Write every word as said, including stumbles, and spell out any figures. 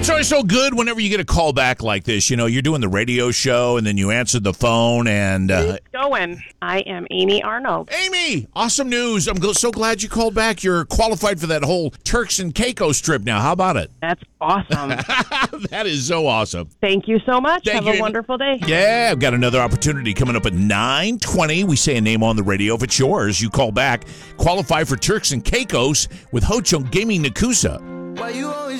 it's always so good whenever you get a call back like this. You know, you're doing the radio show, and then you answered the phone, and... Uh, going. I am Amy Arnold. Amy, awesome news. I'm so glad you called back. You're qualified for that whole Turks and Caicos trip now. How about it? That's awesome. That is so awesome. Thank you so much. Thank Have you, a Amy. wonderful day. Yeah, I've got another opportunity coming up at nine twenty. We say a name on the radio. If it's yours, you call back. Qualify for Turks and Caicos with Ho Chunk Gaming Nakusa. Why you always